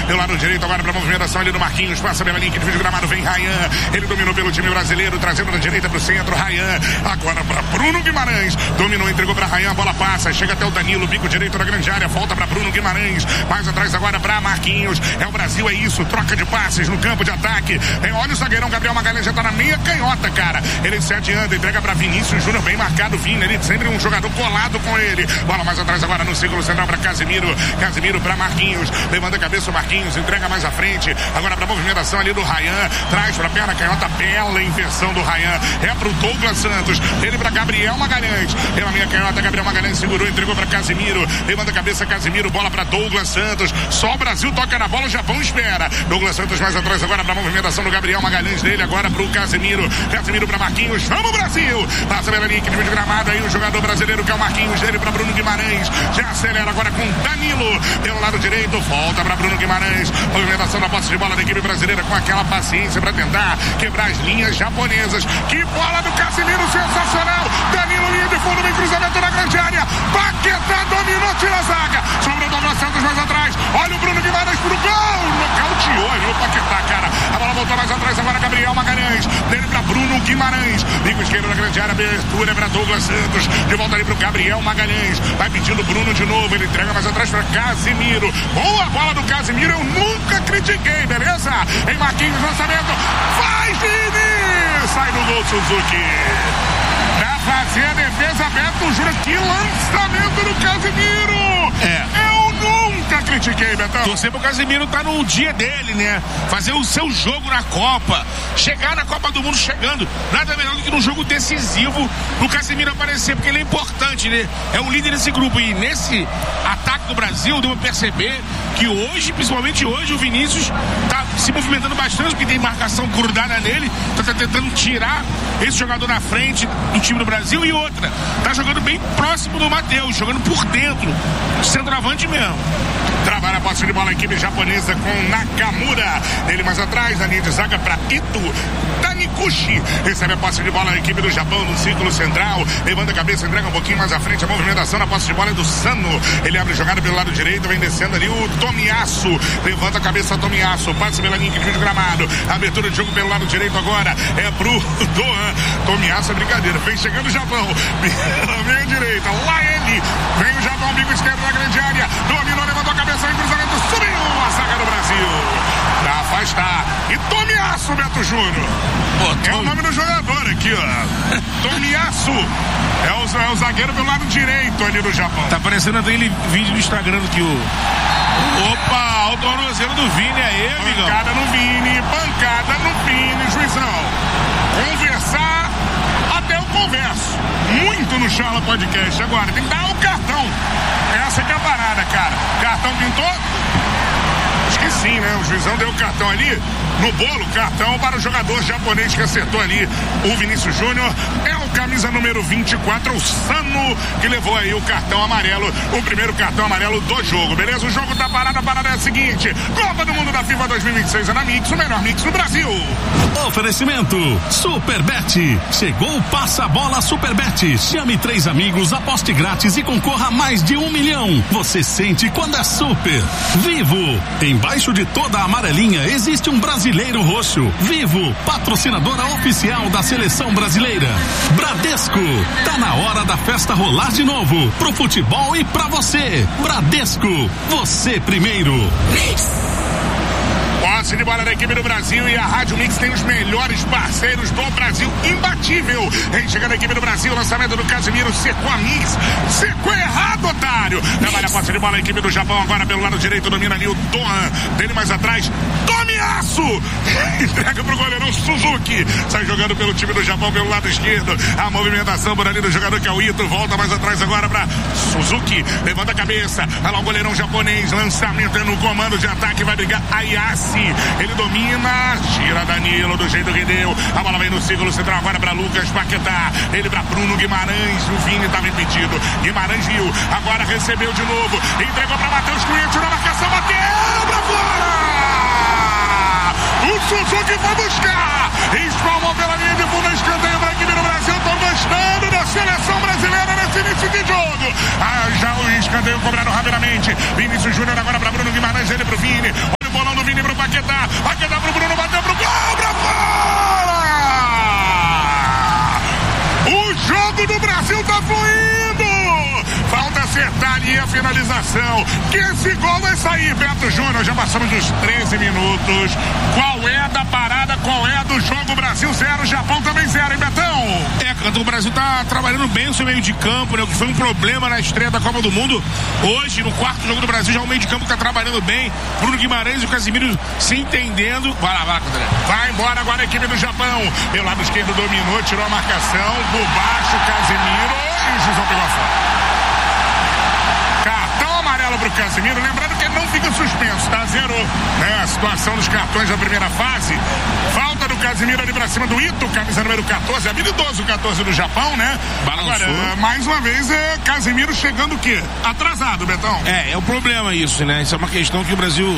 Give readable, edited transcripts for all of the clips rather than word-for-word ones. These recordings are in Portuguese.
pelo lado direito agora para a movimentação ali do Marquinhos, passa pela linha que divide o gramado, vem Ryan, ele dominou pelo time brasileiro, trazendo da direita para o centro, Ryan, agora para Bruno Guimarães, dominou, entregou para Ryan, a bola passa, chega até o Danilo, bico direito da grande área, volta para Bruno Guimarães, mais atrás agora para Marquinhos, é o Brasil, é isso, troca de passes no campo de ataque, olha o zagueirão Gabriel Magalhães, já tá na meia canhota, cara, ele se adianta, entrega para Vinícius Júnior, bem marcado, Vini, ele sempre um jogador colado com ele, bola mais atrás agora no círculo central para Casemiro para Marquinhos, levanta a cabeça o Marquinhos, entrega mais à frente, agora para a movimentação ali do Ryan, traz para a perna canhota, bela inversão do Ryan, é pro Douglas Santos, ele para Gabriel Magalhães, pela meia canhota, Gabriel Magalhães segurou, entregou para Casemiro, levanta a cabeça Casemiro, bola para Douglas Santos, só o Brasil toca na bola, o Japão espera, Douglas Santos mais atrás agora para a movimentação do Gabriel Magalhães dele, agora pro Casemiro para Marquinhos, vamos Brasil, passa pela linha que divide o gramado, aí o jogador brasileiro que é o Marquinhos dele para Bruno Guimarães, já acelera agora com Danilo, pelo lado direito, volta para Bruno Guimarães, movimentação da posse de bola da equipe brasileira com aquela paciência para tentar quebrar as linhas japonesas, que bola do Casemiro, sensacional, Danilo, linha de fundo, vem cruzamento na grande área, Paquetá dominou, tira a zaga, sobrou Douglas Santos mais atrás, olha o Bruno Guimarães pro gol, nocauteou ali o Paquetá, cara, a bola voltou mais atrás agora, Gabriel Magalhães, dele para Bruno Guimarães, bico esquerdo na grande área, abertura para Douglas Santos, de volta ali pro Gabriel Magalhães, vai pedindo Bruno de novo, ele entrega mais atrás para Casemiro, boa bola do Casemiro, eu nunca critiquei, beleza? Em Marquinhos, lançamento, faz Vini, sai do gol Suzuki, pra fazer a defesa, Beto Júnior, que lançamento do Casemiro, eu nunca critiquei, Betão. Torcer pro Casemiro tá no dia dele, né? Fazer o seu jogo na Copa, chegar na Copa do Mundo chegando, nada melhor do que num jogo decisivo pro Casemiro aparecer, porque ele é importante, né? É o líder desse grupo e nesse ataque do Brasil, deu pra perceber que hoje, principalmente hoje, o Vinícius tá se movimentando bastante, porque tem marcação grudada nele, tá tentando tirar esse jogador na frente do time do Brasil e outra, tá jogando bem próximo do Matheus, jogando por dentro, centroavante mesmo. Trabalha a posse de bola a equipe japonesa com Nakamura. Ele mais atrás, na linha de zaga para Ito Taniguchi. Recebe a posse de bola a equipe do Japão no círculo central. Levanta a cabeça, entrega um pouquinho mais à frente. A movimentação na posse de bola é do Sano. Ele abre jogada pelo lado direito, vem descendo ali o Tomiyasu. Levanta a cabeça Tomiyasu, passa pela linha que divide o gramado. Abertura de jogo pelo lado direito agora é pro Doan. Tomiyasu é brincadeira. Vem chegando o Japão. Pela meia direita, lá ele. Vem o Japão, bico esquerdo na grande área. Dominou, levantou a cabeça. Em cruzamento, subiu a zaga do Brasil pra afastar, e Tomiyasu, Beto Júnior, é o nome do jogador aqui, ó, Tomiyasu, é o zagueiro pelo lado direito ali do Japão. Tá aparecendo aquele vídeo do Instagram que opa, o tornozelo do Vini aí, amigão. Pancada no Vini, juizão, conversar, até eu converso muito no Charla Podcast, agora tem que dar o cartão. Essa que é a parada, cara. Cartão pintou? Acho que sim, né? O juizão deu o cartão ali no bolo, cartão para o jogador japonês que acertou ali. O Vinícius Júnior é o camisa número 24, o Sano, que levou aí o cartão amarelo, o primeiro cartão amarelo do jogo, beleza? O jogo tá parado, a parada é a seguinte: Copa do Mundo da FIFA 2026 é na Mix, o melhor Mix do Brasil. Oferecimento Superbet. Chegou o Passa a Bola Superbet. Chame 3 amigos, aposte grátis e concorra a mais de 1 milhão. Você sente quando é super. Vivo. Embaixo de toda a amarelinha existe um brasileiro roxo. Vivo, patrocinadora oficial da seleção brasileira. Bradesco. Tá na hora da festa rolar de novo. Pro futebol e pra você. Bradesco. Você primeiro. Posse de bola da equipe do Brasil, e a Rádio Mix tem os melhores parceiros do Brasil, imbatível. Vem chegando a equipe do Brasil, lançamento do Casemiro, secou a Mix, secou errado, otário. Trabalha a posse de bola a equipe do Japão, agora pelo lado direito, domina ali o Doan, dele mais atrás, Tomiyasu, entrega pro goleirão Suzuki, sai jogando pelo time do Japão pelo lado esquerdo, a movimentação por ali do jogador que é o Ito, volta mais atrás agora pra Suzuki, levanta a cabeça, olha lá o goleirão japonês, lançamento é no comando de ataque, vai brigar Ayase. Ele domina, tira Danilo do jeito que deu, a bola vem no círculo central agora para Lucas Paquetá, ele para Bruno Guimarães, o Vini estava impedido, Guimarães viu, agora recebeu de novo, entregou para Matheus Cunha, tirou a marcação, bateu pra fora, o Suzuki foi buscar, espalmou pela linha de fundo, escanteio para a equipe do Brasil. Tô gostando da seleção brasileira nesse início de jogo, já o escanteio cobrado rapidamente, Vinícius Júnior agora para Bruno Guimarães, ele pro Vini, olha o Vini pro Paquetá. Paquetá pro Bruno, bateu pro gol, pra fora! O jogo do Brasil tá fluindo! Falta acertar ali a finalização. Que esse gol vai sair, Beto Júnior. Já passamos dos 13 minutos. Qual é da parada? Qual é do jogo? Brasil 0, Japão também 0, hein, Betão? Canto, o Brasil tá trabalhando bem o seu meio de campo, né? O que foi um problema na estreia da Copa do Mundo. Hoje, no quarto jogo do Brasil, já o meio de campo tá trabalhando bem. Bruno Guimarães e o Casemiro se entendendo. Vai lá, André. Vai embora agora a equipe do Japão. Pelo lado esquerdo dominou, tirou a marcação. Por baixo, Casemiro. E o Jusão pegou a fora. Cartão amarelo pro Casemiro, lembrando que ele não fica suspenso, tá? Zerou, né? A situação dos cartões da primeira fase. Falta do Casemiro ali pra cima do Ito, camisa número 14, habilidoso o 14 do Japão, né? Balançou. Agora, mais uma vez, Casemiro chegando o quê? Atrasado, Betão. É o problema isso, né? Isso é uma questão que o Brasil...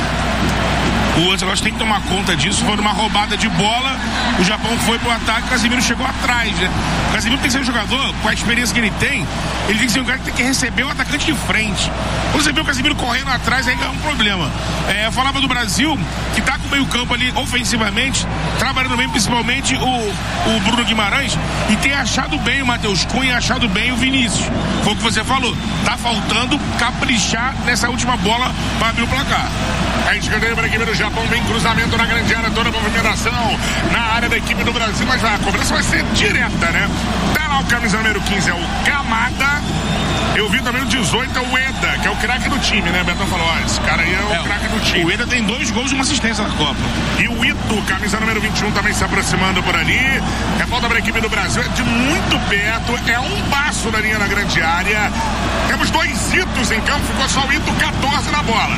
O Ancelotti tem que tomar conta disso. Foi uma roubada de bola, o Japão foi pro ataque, o Casemiro chegou atrás, né? O Casemiro tem que ser um jogador, com a experiência que ele tem tem que ser um cara que tem que receber o atacante de frente. Quando você vê o Casemiro correndo atrás, aí é um problema. Eu falava do Brasil, que tá com o meio campo ali ofensivamente, trabalhando bem, principalmente o Bruno Guimarães, e tem achado bem o Matheus Cunha, achado bem o Vinícius. Foi o que você falou, tá faltando caprichar nessa última bola para abrir o placar. A escanteio para a equipe do Japão, vem cruzamento na grande área, toda a movimentação na área da equipe do Brasil, mas a cobrança vai ser direta, né? Tá lá o camisa número 15, é o Kamada. Eu vi também o 18, é o Eda, que é o craque do time, né? Betão falou, esse cara aí é o craque do time. O Eda tem 2 gols e uma assistência na Copa. E o Ito, camisa número 21, também se aproximando por ali. É falta para a equipe do Brasil, é de muito perto, é um passo da linha na grande área. Temos 2 Itos em campo, ficou só o Ito 14 na bola.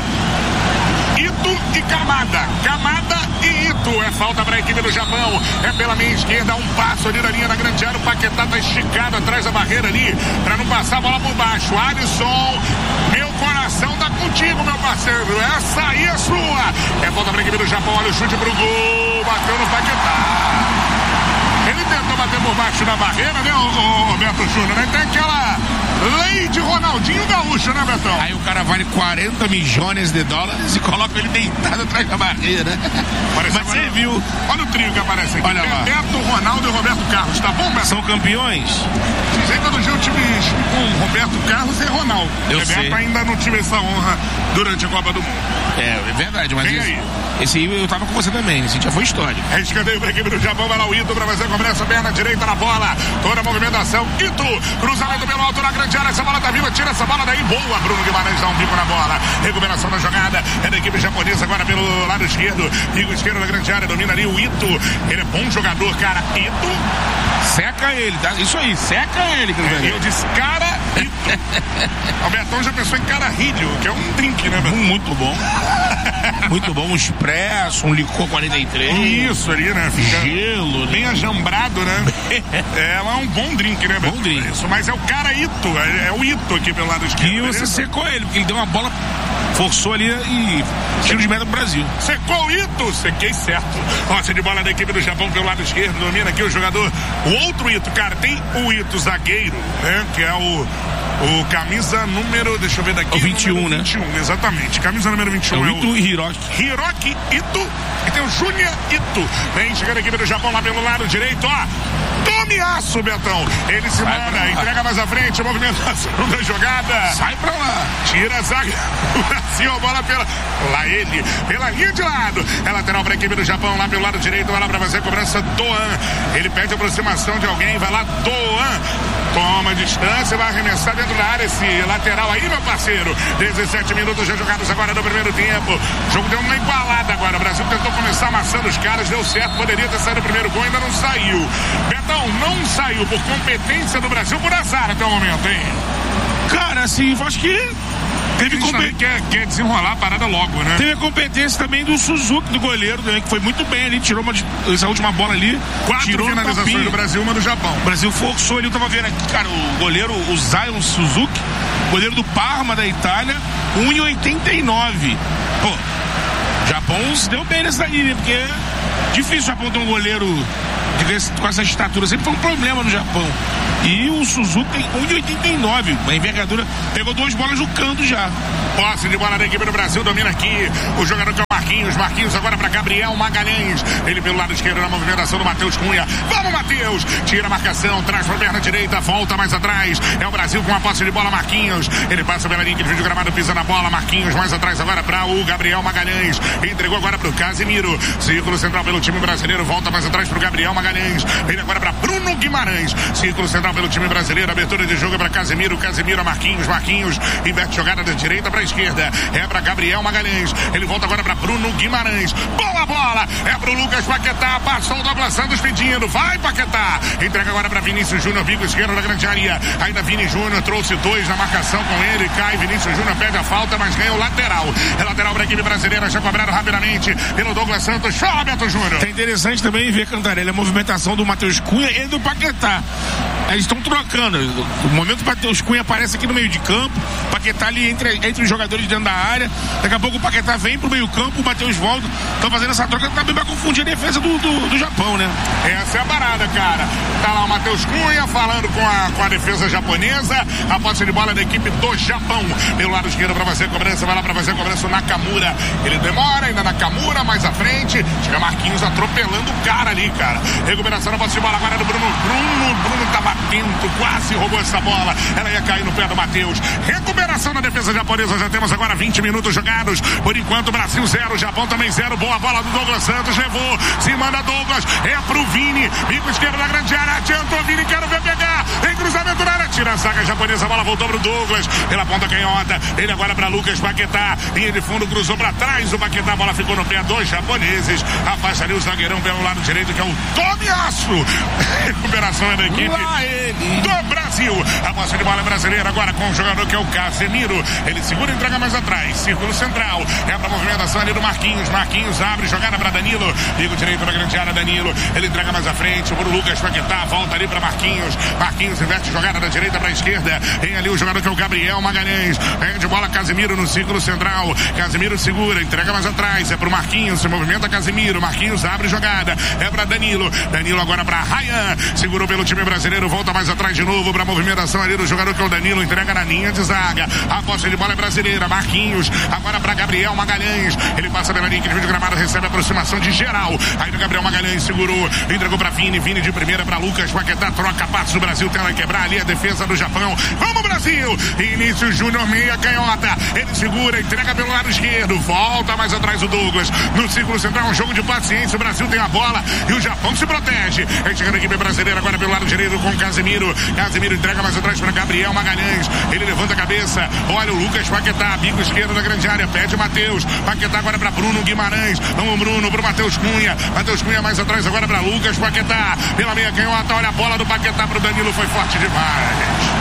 Ito e Kamada. Kamada e Ito. É falta para a equipe do Japão. É pela meia esquerda, um passo ali na linha da grande área. O Paquetá tá esticado atrás da barreira ali, para não passar a bola por baixo. Alisson, meu coração tá contigo, meu parceiro. Essa aí é sua. É falta para a equipe do Japão. Olha o chute pro gol. Bateu no Paquetá. Ele tentou bater por baixo da barreira, né, o Beto Júnior, né? Tem aquela lei de Ronaldinho Gaúcho, né, Betão? Aí o cara vale 40 milhões de dólares e coloca ele deitado atrás da barreira. Mas você viu? Olha o trio que aparece aqui. Olha lá. Beto, Ronaldo e Roberto Carlos, tá bom, Beto? São campeões? Dizem todo dia o time com Roberto Carlos e Ronaldo. Beto ainda não tive essa honra durante a Copa do Mundo. É verdade, mas esse aí eu tava com você também, esse já foi histórico. É escanteio para a equipe do Japão, vai lá o Ito pra fazer a cobrança, perna direita na bola, toda a movimentação, Ito, cruzamento pelo alto na grande área, essa bola tá viva, tira essa bola daí, boa, Bruno Guimarães dá um bico na bola, recuperação da jogada, é da equipe japonesa agora pelo lado esquerdo, bico esquerdo da grande área, domina ali o Ito, ele é bom jogador, cara, Ito, seca ele, tá? Isso aí, seca ele, eu disse, cara, Ito. O Betão já pensou em cararrilho, que é um drink, né, Betão? Muito bom. Muito bom, um expresso, um licor 43. Isso ali, né? Fica gelo, bem ajambrado, né? É um bom drink, né, Betão? Bom drink. Isso, mas é o cara Ito, é o Ito aqui pelo lado esquerdo. E você secou ele, porque ele deu uma bola, forçou ali e tiro de meta pro Brasil. Secou o Ito, sequei certo. Roça de bola da equipe do Japão pelo lado esquerdo, domina aqui o jogador, o outro Ito, cara, tem o Ito zagueiro, né? Que é o camisa número, deixa eu ver daqui. O 21, né? 21, exatamente. Camisa número 21 é o Ito e Hiroki. Hiroki Ito. E tem o Junya Ito. Vem chegando a equipe do Japão lá pelo lado direito, ó. Tome aço, Betão. Ele se manda, entrega mais à frente, movimentação da jogada. Sai pra lá. Tira a zaga. O Brasil, a bola pela linha de lado. É lateral para a equipe do Japão lá pelo lado direito. Vai lá para fazer a cobrança, Doan. Ele pede a aproximação de alguém. Vai lá, Doan. Toma a distância, vai arremessar dentro da área esse lateral aí, meu parceiro. 17 minutos já jogados agora no primeiro tempo. O jogo deu uma igualada agora. O Brasil tentou começar amassando os caras, deu certo, poderia ter saído o primeiro gol, ainda não saiu. Betão, não saiu por competência do Brasil, por azar até o momento, hein? Cara, assim, acho que teve quer desenrolar a parada logo, né? Teve a competência também do Suzuki, do goleiro, também, que foi muito bem ali, tirou essa última bola ali. 4 finalizações do Brasil, uma do Japão. O Brasil forçou ali, eu tava vendo aqui, cara, o goleiro, o Zion Suzuki, goleiro do Parma da Itália, 1,89. Pô, o Japão se deu bem nessa aí, né? Porque é difícil o Japão ter um goleiro com essa estatura, sempre foi um problema no Japão. E o Suzuki tem 1,89, uma envergadura, pegou 2 bolas no canto já. Posse de bola da equipe do Brasil, domina aqui o jogador que é o Marquinhos. Marquinhos agora para Gabriel Magalhães. Ele pelo lado esquerdo na movimentação do Matheus Cunha. Vamos, Matheus! Tira a marcação, traz para a perna direita, volta mais atrás. É o Brasil com a posse de bola, Marquinhos. Ele passa pela linha de vídeo gramado, pisa na bola. Marquinhos mais atrás agora para o Gabriel Magalhães. Entregou agora para o Casemiro. Círculo central pelo time brasileiro, volta mais atrás para o Gabriel Magalhães. Ele agora para Bruno Guimarães. Círculo central pelo time brasileiro, abertura de jogo para Casemiro. Casemiro a Marquinhos. Marquinhos inverte jogada da direita para a esquerda. É para Gabriel Magalhães. Ele volta agora para Bruno Guimarães. Boa bola! É pro Lucas Paquetá. Passou o Douglas Santos pedindo. Vai, Paquetá! Entrega agora para Vinícius Júnior, bico esquerdo da grande área. Ainda Vini Júnior trouxe 2 na marcação com ele. Cai, Vinícius Júnior pede a falta, mas ganha o lateral. É lateral para a equipe brasileira, já cobrado rapidamente pelo Douglas Santos. Chora, Beto Júnior. É interessante também ver, Cantarelli, a movimentação do Matheus Cunha e do Paquetá. Eles estão trocando. O momento que o Matheus Cunha aparece aqui no meio de campo, o Paquetá ali entre os jogadores dentro da área. Daqui a pouco o Paquetá vem pro meio campo, o Matheus volta. Estão fazendo essa troca também para confundir a defesa do Japão, né? Essa é a parada, cara. Tá lá o Matheus Cunha falando com a defesa japonesa. A posse de bola da equipe do Japão. Pelo lado esquerdo para fazer a cobrança. Vai lá para fazer a cobrança o Nakamura. Ele demora, ainda Nakamura mais à frente. Chega Marquinhos atropelando o cara ali, cara. Recuperação na posse de bola agora do Bruno. Bruno tava atento, quase roubou essa bola. Ela ia cair no pé do Matheus. Recuperação na defesa japonesa. Já temos agora 20 minutos jogados. Por enquanto, Brasil 0, Japão também 0. Boa bola do Douglas Santos. Levou, se manda Douglas. É pro Vini. Bico esquerdo da grande área. Adiantou Vini. Quero ver pegar. Em cruzamento na área. Tira a zaga japonesa. A bola voltou pro Douglas. Pela ponta canhota. Ele agora pra Lucas Paquetá. Linha de fundo, cruzou pra trás. O Paquetá, a bola ficou no pé dos japoneses. Afasta ali o zagueirão pelo lado direito, que é o Tomiasso. Recuperação é da equipe do Brasil. A posse de bola é brasileira agora com o jogador que é o Casemiro. Ele segura e entrega mais atrás. Círculo central. É pra movimentação ali do Marquinhos. Marquinhos abre, jogada pra Danilo. Bico direito na grande área, Danilo. Ele entrega mais à frente pro Lucas Paquetá. Volta ali pra Marquinhos. Marquinhos inverte jogada da direita pra esquerda. Tem ali o jogador que é o Gabriel Magalhães. É de bola Casemiro no círculo central. Casemiro segura, entrega mais atrás. É pro Marquinhos. Se movimenta Casemiro. Marquinhos abre jogada. É pra Danilo. Danilo agora pra Ryan. Segurou pelo time brasileiro. Volta mais atrás de novo pra movimentação ali do jogador que é o Danilo. Entrega na linha de zaga. A posse de bola é brasileira. Marquinhos. Agora pra Gabriel Magalhães. Ele passa pela linha de vídeo gramado. Recebe a aproximação de geral. Aí do Gabriel Magalhães segurou. Entregou pra Vini. Vini de primeira pra Lucas Paquetá. Troca passos do Brasil. Tenta quebrar ali a defesa do Japão. Vamos, Brasil! Vinícius Júnior, meia canhota. Ele segura. Entrega pelo lado esquerdo. Volta mais atrás o Douglas. No círculo central. Um jogo de paciência. O Brasil tem a bola. E o Japão se protege. Aí chegando a equipe brasileira agora pelo lado direito com o Casemiro. Casemiro entrega mais atrás para Gabriel Magalhães. Ele levanta a cabeça. Olha o Lucas Paquetá. Bico esquerdo da grande área. Pede Matheus. Paquetá agora para Bruno Guimarães. Vamos, Bruno, pro Matheus Cunha. Matheus Cunha mais atrás agora para Lucas Paquetá. Pela meia canhota. Olha a bola do Paquetá pro Danilo. Foi forte demais.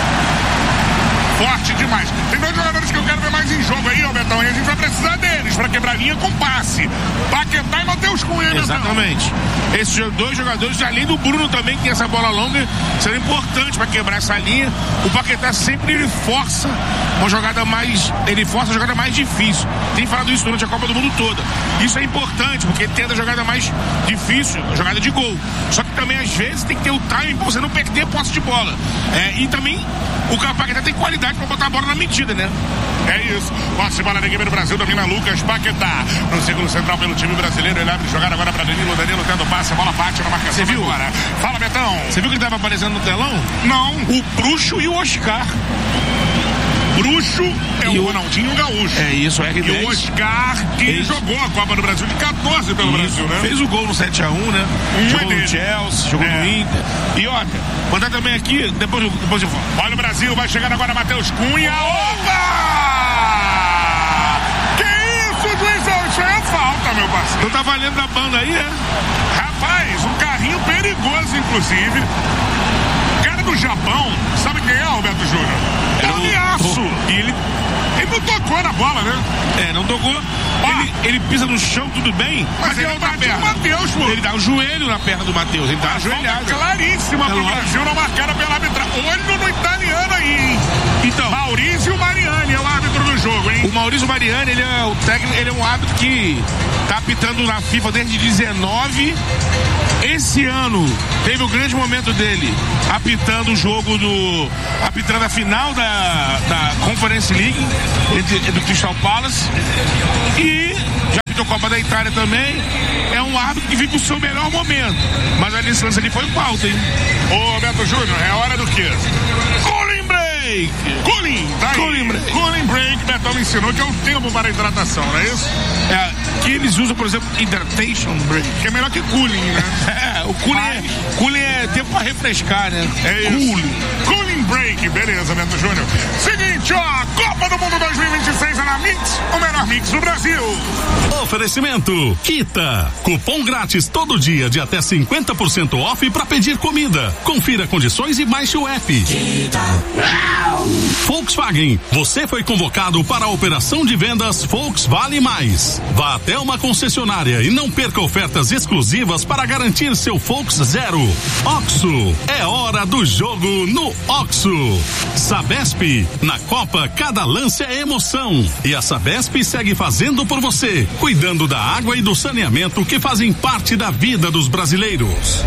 Forte demais. Tem 2 jogadores que eu quero ver mais em jogo aí, ó, Betão. E a gente vai precisar deles pra quebrar linha com passe. Paquetá e Matheus Cunha, né, exatamente. Esses 2 jogadores, além do Bruno também, que tem essa bola longa, serão importantes pra quebrar essa linha. O Paquetá sempre ele força a jogada mais difícil. Tem falado isso durante a Copa do Mundo toda. Isso é importante, porque ele tenta a jogada mais difícil, a jogada de gol. Só que também, às vezes, tem que ter o timing pra você não perder posse de bola. E também, o Paquetá tem qualidade pra botar a bola na medida, né? É isso. Posse de bola da equipe do Brasil, domina Lucas Paquetá. No círculo central pelo time brasileiro, ele abre jogada agora pra Danilo. Danilo tendo passe, a bola bate na marcação. Você viu? Agora. Fala, Betão. Você viu que ele tava aparecendo no telão? Não. O Bruxo e o Oscar. Bruxo é o Ronaldinho Gaúcho. É isso, R10. E o Oscar, que jogou a Copa do Brasil de 14 pelo Brasil, né? Fez o gol no 7-1, né? Jogou no Chelsea, jogou no Inter. E olha, mandar também aqui, depois eu falo. Olha o Brasil, vai chegando agora Matheus Cunha. Opa! Que isso, juizão? Isso é falta, meu parceiro. Tu tá valendo da banda aí, é? Rapaz, um carrinho perigoso, inclusive. O cara do Japão, sabe quem é, Roberto Júnior? É o Niaço. E ele não tocou na bola, né? Não tocou. Ele pisa no chão, tudo bem. Mas ele bate no Matheus, pô. Ele dá o joelho na perna do Matheus. Ele tá ajoelhado. Claríssima pro Brasil, não marcada pela arbitragem. Olho no italiano aí, hein? Então, Maurício Mariani é o árbitro do jogo, hein? O Maurício Mariani, ele é o técnico, ele é um árbitro que tá apitando na FIFA desde 19. Esse ano teve o grande momento dele apitando o jogo apitando a final da Conference League do Crystal Palace e já apitou Copa da Itália também. É um árbitro que vive o seu melhor momento. Mas a distância ali foi falta, hein? Ô, Beto Júnior, é hora do quê? Cooling break! Cooling break, Betão me ensinou que é o tempo para a hidratação, não é isso? Que eles usam, por exemplo, hydration break. Que é melhor que cooling, né? O cooling é tempo para refrescar, né? É isso. Cooling break, beleza, Beto Júnior. Seguinte, ó, Copa do Mundo 2026 é na Mix, o melhor mix do Brasil. Oferecimento Kita. Cupom grátis todo dia de até 50% off para pedir comida. Confira condições e baixe o app. Kita. Volkswagen. Você foi convocado para a operação de vendas Volkswagen Mais. Vá até uma concessionária e não perca ofertas exclusivas para garantir seu Volks Zero. Oxo. É hora do jogo no Oxo. Sabesp. Na Copa, cada lance é emoção. E a Sabesp segue fazendo por você, cuidando da água e do saneamento que fazem parte da vida dos brasileiros.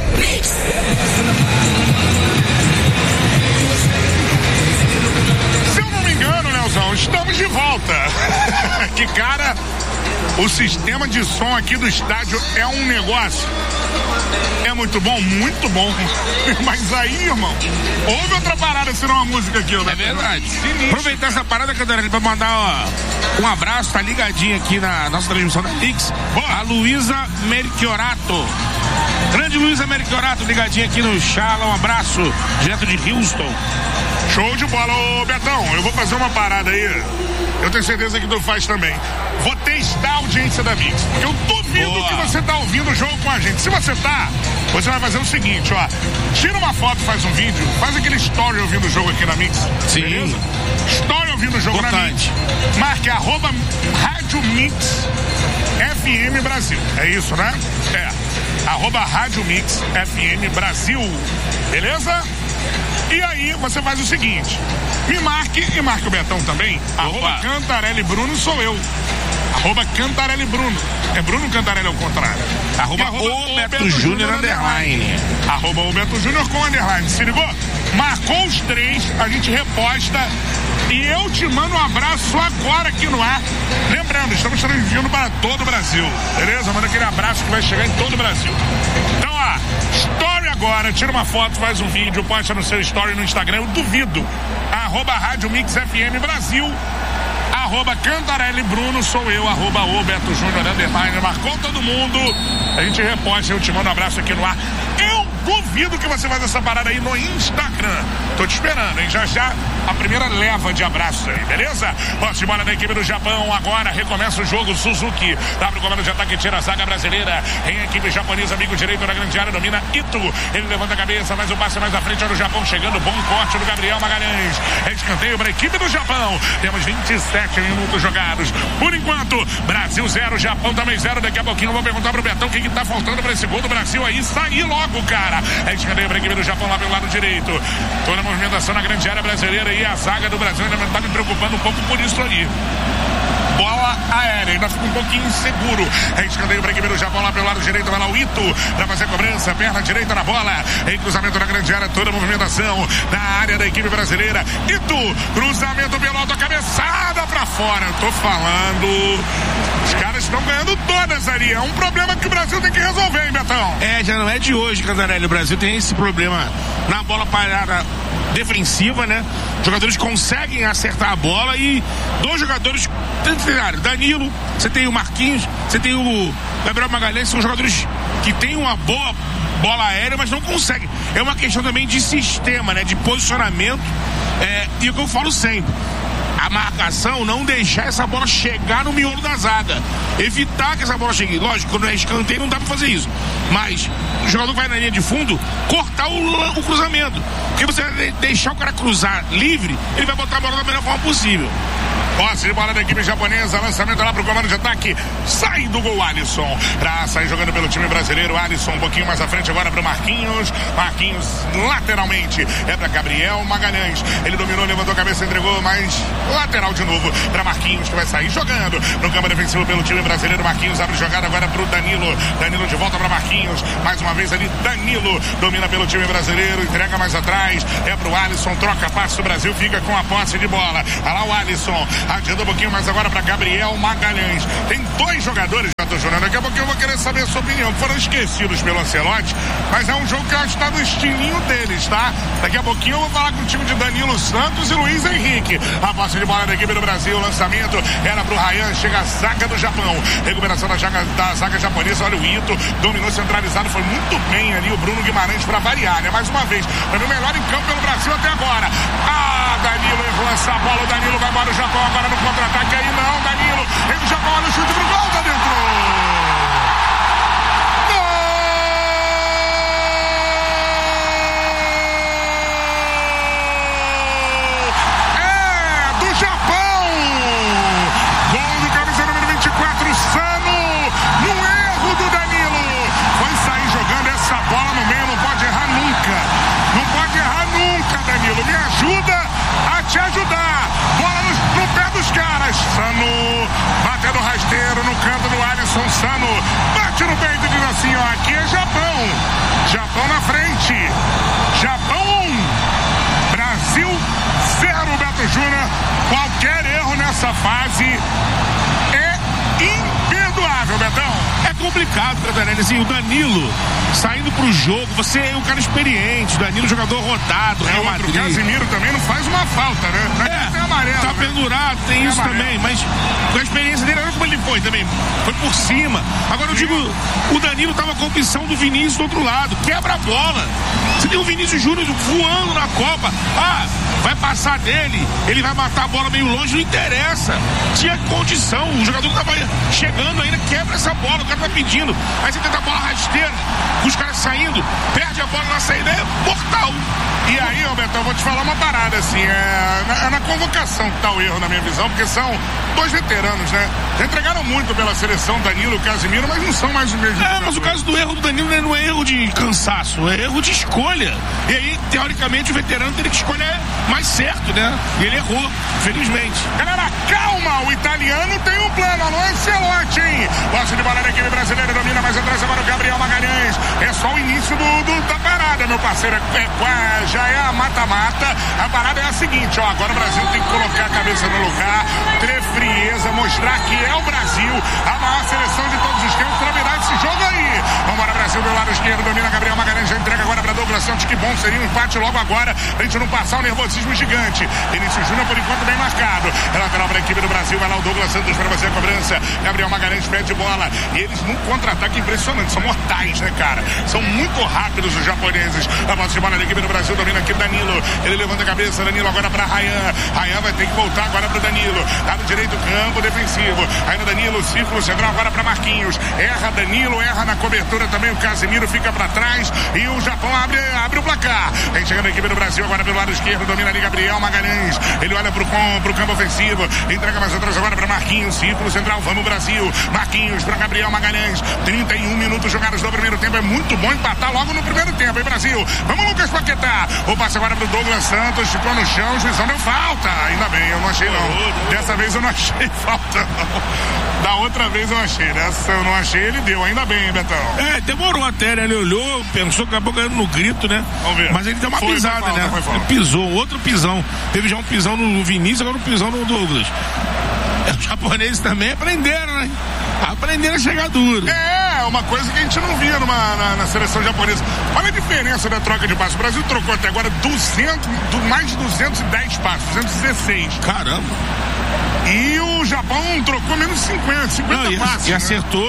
Se eu não me engano, Leozão, estamos de volta. Que cara, o sistema de som aqui do estádio é um negócio. É muito bom. Mas aí, irmão, houve outra parada, se não uma música aqui, né? É verdade. Aproveitar essa parada, Cantarelli, pra mandar um abraço, tá ligadinho aqui na nossa transmissão da Mix. A Luísa Merchiorato. Grande Luísa Merchiorato, ligadinha aqui no Chala, um abraço, direto de Houston. Show de bola, ô Betão, eu vou fazer uma parada aí, eu tenho certeza que tu faz também. Vou testar a audiência da Mix, porque eu duvido que você tá ouvindo o jogo com a gente. Se você tá, você vai fazer o seguinte, ó, tira uma foto, faz um vídeo, faz aquele story ouvindo o jogo aqui na Mix. Sim. Beleza? Story ouvindo o jogo na Mix. Marque @Rádio Mix FM Brasil. É isso, né? @Rádio Mix FM Brasil. Beleza? E aí você faz o seguinte, me marque e marque o Betão também. @Cantarelli Bruno sou eu. @Cantarelli Bruno. É Bruno Cantarelli ao contrário. O Beto Júnior underline. O Beto Júnior com underline. Se ligou? Marcou os três, a gente reposta. E eu te mando um abraço agora aqui no ar. Lembrando, estamos transmitindo para todo o Brasil. Beleza? Manda aquele abraço que vai chegar em todo o Brasil. Então, ó, story agora, tira uma foto, faz um vídeo, posta no seu story no Instagram, eu duvido. @Rádio Mix FM Brasil. @Cantarelli Bruno sou eu. @O Beto Júnior underline. Marcou todo mundo. A gente reposta, eu te mando um abraço aqui no ar. Eu duvido que você faz essa parada aí no Instagram. Tô te esperando, hein? Já a primeira leva de abraços aí, beleza? Posse de bola da equipe do Japão. Agora recomeça o jogo. Suzuki dá pro comando de ataque, tira a zaga brasileira. Em equipe japonesa, amigo direito na grande área, domina Ito. Ele levanta a cabeça, mas o passe mais à frente. Olha o Japão chegando. Bom corte do Gabriel Magalhães. É escanteio para a equipe do Japão. Temos 27 minutos jogados. Por enquanto, Brasil 0, Japão também 0. Daqui a pouquinho eu vou perguntar pro Betão o que tá faltando para esse gol do Brasil aí sair logo, cara. É escanteio para a equipe do Japão lá pelo lado direito. Toda a movimentação na grande área brasileira e a zaga do Brasil ainda tá me preocupando um pouco por isso ali. Bola aérea, ainda fica um pouquinho inseguro. É escanteio para a equipe do Japão lá pelo lado direito. Vai lá o Ito para fazer a cobrança. Perna direita na bola. Em cruzamento na grande área. Toda a movimentação na área da equipe brasileira. Ito, cruzamento pelo alto, cabeçada para fora. Eu tô falando. Os caras estão ganhando todas ali. É um problema que o Brasil tem que resolver, hein, Betão? Já não é de hoje, Cantarelli. O Brasil tem esse problema na bola parada defensiva, né? Jogadores conseguem acertar a bola e dois jogadores, Danilo, você tem o Marquinhos, você tem o Gabriel Magalhães, são jogadores que têm uma boa bola aérea, mas não conseguem. É uma questão também de sistema, né? De posicionamento, e o que eu falo sempre, a marcação, não deixar essa bola chegar no miolo da zaga, evitar que essa bola chegue. Lógico, quando é escanteio não dá pra fazer isso, mas o jogador que vai na linha de fundo, cortar o cruzamento, porque você vai deixar o cara cruzar livre, ele vai botar a bola da melhor forma possível. Posse de bola da equipe japonesa, lançamento lá pro comando de ataque, sai do gol Alisson, pra sair jogando pelo time brasileiro. Alisson um pouquinho mais à frente agora pro Marquinhos lateralmente, é pra Gabriel Magalhães, ele dominou, levantou a cabeça, entregou, mas lateral de novo pra Marquinhos, que vai sair jogando no campo defensivo pelo time brasileiro. Marquinhos abre jogada agora pro Danilo de volta pra Marquinhos, mais uma vez ali Danilo, domina pelo time brasileiro, entrega mais atrás, é pro Alisson, troca passe, o Brasil fica com a posse de bola. Olha lá o Alisson, adianta um pouquinho mais agora para Gabriel Magalhães. Tem dois jogadores Beto Júnior. Daqui a pouco eu vou querer saber a sua opinião. Foram esquecidos pelo Ancelotti, mas é um jogo que eu acho que tá no estilinho deles, tá? Daqui a pouquinho eu vou falar com o time de Danilo Santos e Luiz Henrique. A posse de bola da equipe do Brasil, lançamento era pro Ryan, chega a zaga do Japão. Recuperação da zaga japonesa, olha o Ito, dominou centralizado, foi muito bem ali o Bruno Guimarães pra variar, né? Mais uma vez, foi o melhor em campo pelo Brasil até agora. Danilo errou essa bola, o Danilo vai embora o Japão agora no contra-ataque, aí não, Danilo, ele Japão, olha o chute pro gol, tá dentro. Me ajuda a te ajudar. Bola no pé dos caras. Sano batendo rasteiro no canto do Alisson. Sano bate no peito e diz assim: ó, aqui é Japão. Japão na frente. Japão 1, Brasil 0, Beto Júnior. Qualquer erro nessa fase é imperdoável, Betão. É complicado, Cantarelli, assim, o Danilo saindo pro jogo, você é um cara experiente, Danilo jogador rodado, Real Madrid. O Casemiro também não faz uma falta, né? Tem amarelo, tá pendurado, tem isso amarelo também, mas com a experiência dele, olha como ele foi também, foi por cima. Agora eu digo, o Danilo tava com a opção do Vinícius do outro lado, quebra a bola. Você tem o Vinícius Júnior voando na Copa, vai passar dele, ele vai matar a bola meio longe, não interessa. Tinha condição, o jogador que tava chegando ainda quebra essa bola, o cara tá pedindo. Aí você tenta a bola rasteira, os caras saindo, perde a bola na saída, é mortal. E aí, Roberto, eu vou te falar uma parada, assim, é na convocação que tá o erro, na minha visão, porque são dois veteranos, né? Já entregaram muito pela seleção, Danilo e Casemiro, mas não são mais os mesmos. Mas o caso do erro do Danilo, né, não é erro de cansaço, é erro de escolha. E aí, teoricamente, o veterano teria que escolher mais certo, né? E ele errou, felizmente. Galera, calma, o italiano tem um plano, alô, Ancelotti, hein? Posse de bola da equipe brasileira, domina mais atrás agora o Gabriel Magalhães. É só o início da parada, meu parceiro. Já é a mata-mata. A parada é a seguinte, ó, agora o Brasil tem que colocar a cabeça no lugar, ter frieza, mostrar que é o Brasil, a maior seleção de todos os tempos, pra virar esse jogo aí. Vambora, Brasil do lado esquerdo, domina Gabriel Magalhães, já entrega agora pra Douglas Santos, que bom, seria um empate logo agora, pra gente não passar o nervosismo gigante. Vinícius Júnior, por enquanto, bem marcado. É lateral pra equipe do Brasil, vai lá o Douglas Santos pra fazer a cobrança. Gabriel Magalhães pede bola, e eles num contra-ataque impressionante, são mortais, né, cara? São muito rápidos os japoneses. A bola de bola da equipe do Brasil, domina aqui Danilo, ele levanta a cabeça, Danilo agora pra Ryan vai ter que voltar agora pro Danilo, tá no direito campo defensivo, aí no Danilo, círculo central agora pra Marquinhos, erra Danilo, erra na cobertura também, o Casemiro fica pra trás e o Japão abre o placar. Vem chegando a equipe do Brasil agora pelo lado esquerdo, domina ali Gabriel Magalhães, ele olha pro campo ofensivo, entrega mais atrás agora pra Marquinhos, círculo central, vamos Brasil, Marquinhos pra Gabriel Magalhães, 31 minutos jogados no primeiro tempo, é muito bom empatar logo no primeiro tempo, hein, Brasil? Vamos, Lucas Paquetá, o passe agora pro Douglas Santos, ficou no chão, o juizão deu falta, ainda bem, eu não achei não, dessa vez eu não achei falta não, da outra vez eu achei, dessa eu não achei, ele deu, ainda bem, Betão. Demorou até, né, ele olhou, pensou que acabou ganhando no grito, né, vamos ver. Mas ele deu uma pisada, falta, né, ele pisou, outro pisão, teve já um pisão no Vinícius, agora um pisão no Douglas. Os japoneses também aprenderam, né, aprenderam a chegar duro. Uma coisa que a gente não via na seleção japonesa. Olha a diferença da troca de passos. O Brasil trocou até agora mais de 210 passos, 216. Caramba! E o Japão trocou menos 50 passos. E acertou